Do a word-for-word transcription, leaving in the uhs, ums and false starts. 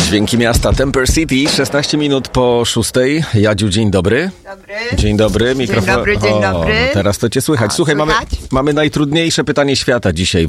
Dźwięki miasta Temper City, szesnaście minut po szóstej. Jadziu, dzień dobry. Dobry. Dzień dobry. Mikrofon... Dzień dobry, dzień dobry. O, teraz to cię słychać. O, Słuchaj, mamy, słychać? mamy najtrudniejsze pytanie świata dzisiaj.